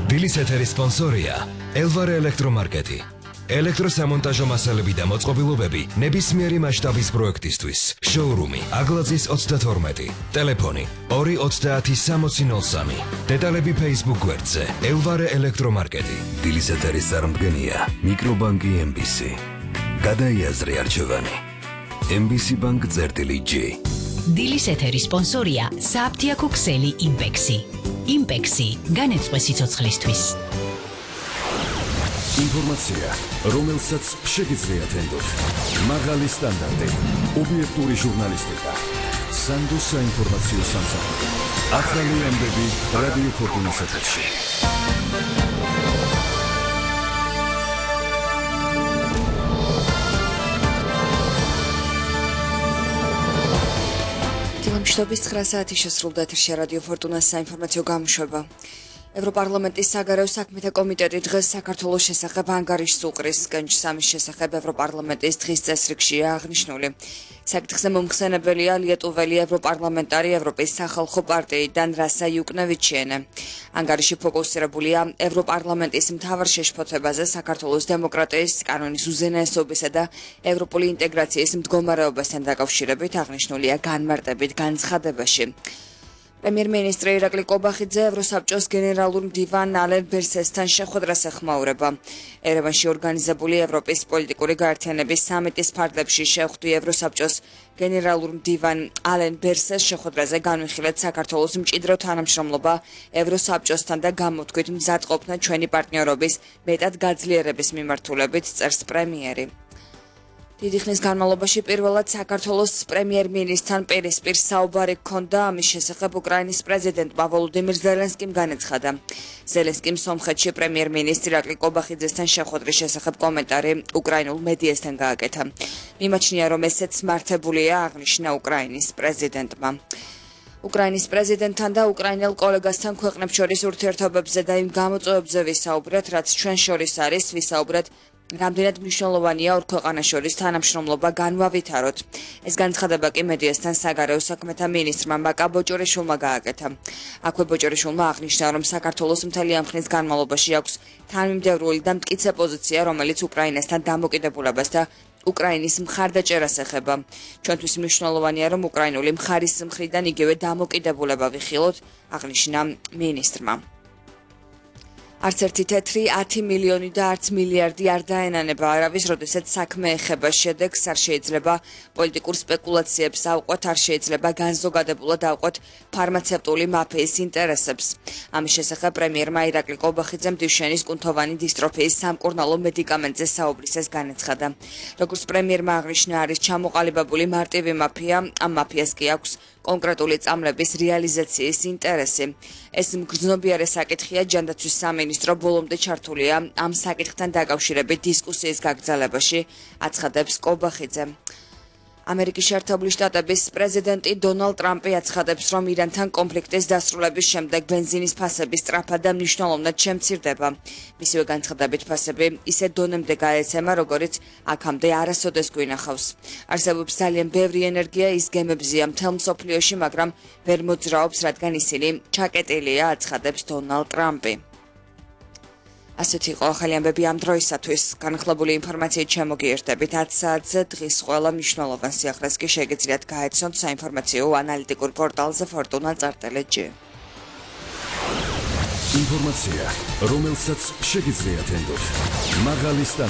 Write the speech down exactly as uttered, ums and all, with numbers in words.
დილის ეთერის სპონსორია ელვარე ელექტრომარკეტი. ელექტროსამონტაჟო მასალები და მოწყობილობები ნებისმიერი მასშტაბის პროექტისთვის. შოურუმი აგლაძის ოცდათორმეტი. ტელეფონი ორი ოცდაათი სამოცი ნოლ სამი. დეტალები Facebook გვერდზე ელვარე ელექტრომარკეტი. დილის ეთერის წარმდგენია მიკრობანკი ემ ბი სი. გადაიაზრე არჩევანი. ემ ბი სი ბანკ წერტილი ჯი. დილის ეთერის სპონსორია საფთიაქო ქსელი იმპექსი. იმპექსი განეწყვე სიცოცხლისთვის. ინფორმაცია, რომელსაც შეგიძლიათ ენდოთ. მაღალი სტანდარტი, ობიექტური ჟურნალისტიკა. სანდო საინფორმაციო სამსახური. ახალი ამბები რადიო ფორტუნას ეთერში. დილამშვიდობის ცხრა საათი შესრულდა ეთერში რადიო ფორტუნას საინფორმაციო გამოშვება. ევროპარლამენტის საგარეო საქმეთა კომიტეტი დღეს საქართველოს შესახებ ანგარიშს უყრის. კენჭს ამის შესახებ ევროპარლამენტის დღის წესრიგშია აღნიშნული. საკითხზე მომხსენებელია ლიეტუველი ევროპარლამენტარი ევროპის სახალხო პარტიიდან რასა იუკნევიჩიენე. ანგარიში ფოკუსირებულია ევროპარლამენტის მთავარ შეშფოთებაზე საქართველოს დემოკრატიის, კანონის უზენაესობისა და ევროპული ინტეგრაციის მდგომარეობასთან დაკავშირებით, აღნიშნულია განმარტებით განცხადებაში. პრემიერ-მინისტრი ირაკლი კობახიძე ევროსაბჭოს გენერალურ მდივან ალენ ბერსესთან შეხვედრას ეხმაურება. ერევანში ორგანიზებული ევროპის პოლიტიკური გაერთიანების სამიტის ფარგლებში შეხვდი ევროსაბჭოს გენერალურ მდივან ალენ ბერსეს შეხვედრაზე განვიხილეთ საქართველოს მჭიდრო თანამშრომლობა ევროსაბჭოსთან და გამოთქვით მზადყოფნა ჩვენი პარტნიორობის მეტად გაძლიერების მიმართულებით, წერს პრემიერი. დიდი ხნის განმავლობაში პირველად საქართველოს პრემიერ-მინისტრთან პირისპირ საუბარი ჰქონდა. ამის შესახებ უკრაინის პრეზიდენტმა ვოლოდიმირ ზელენსკიმ განაცხადა. ზელენსკიმ სომხეთში პრემიერ-მინისტრი ირაკლი კობახიძესთან შეხვედრის შესახებ კომენტარი უკრაინულ მედიასთან გააკეთა. მიმაჩნია, რომ ესეც მართებულია, აღნიშნა უკრაინის პრეზიდენტმა. უკრაინის პრეზიდენტთან და უკრაინელ კოლეგასთან ქვეყნებს შორის ურთიერთობებზე და იმ გამოწვევებზე ვისაუბრეთ, რაც ჩვენ შორის არის, ვისაუბრეთ რამდენად მნიშვნელოვანია ორ ქვეყანას შორის თანამშრომლობა განვავითაროთ. ეს განცხადება კი მედიასთან საგარეო საქმეთა მინისტრმა მაკა ბოჭორიშვილმა გააკეთა. აქვე ბოჭორიშვილმა აღნიშნა, რომ საქართველოს მთელი ამ ხნის განმავლობაში აქვს თანმიმდევრული და მტკიცე პოზიცია, რომელიც უკრაინასთან დამოკიდებულებას და უკრაინის მხარდაჭერას ეხება. ჩვენთვის მნიშვნელოვანია, რომ უკრაინული მხარის მხრიდან იგივე დამოკიდებულება ვიხილოთ, აღნიშნა მინისტრმა. არც ერთი თეთრი ათი მილიონი და არც მილიარდი არ დაენანება არავის, როდესაც საქმე ეხება შედეგს, არ შეიძლება პოლიტიკურ სპეკულაციებს ავყვეთ, არ შეიძლება განზოგადებულად ავყვეთ ფარმაცევტული მაფიის ინტერესებს. ამის შესახებ პრემიერმა ირაკლი კობახიძემ დივშენის კუნთოვანი დისტროფიის სამკურნალო მედიკამენტზე საუბრისას განაცხადა. როგორც პრემიერმა აღნიშნა, არის ჩამოყალიბებული მარტივი მაფია, ამ მაფიას კი აქვს კონკრეტული წამლების რეალიზაციის ინტერესი. ეს მგრძნობიარე საკითხია, ჯანდაცვის სამინისტრო ბოლომდე ჩართულია ამ საკითხთან დაკავშირებით დისკუსიის გაგრძელებაში, აცხადებს კობახიძე. ამერიკის შეერთებული შტატების პრეზიდენტი დონალდ ტრამპი აცხადებს, რომ ირანთან კონფლიქტის დასრულების შემდეგ ბენზინის ფასები სწრაფად და მნიშვნელოვნად შემცირდება. მისივე განცხადებით ფასები ისე დონემდე გაეცემა, როგორც აქამდე არასოდეს გვინახავს. არსებობს ძალიან ბევრი ენერგია, ის გემებზია მთელ მსოფლიოში, მაგრამ ვერ მოძრაობს, რადგან ისინი ჩაკეტილია, აცხადებს დონალდ ტრამპი. ასეთი იყო ახალი ამბები ამ დროისათვის. განახლებული ინფორმაციით შემოგიერთებით ათი საათზე დღის ყველა მნიშვნელოვან სიახლეს კი შეგიძლიათ გაეცნოთ საინფორმაციო ანალიტიკურ პორტალზე ფორტუნა წერტილი ჯი. ინფორმაცია, რომელსაც შეგიძლიათ ენდოთ. მაღალი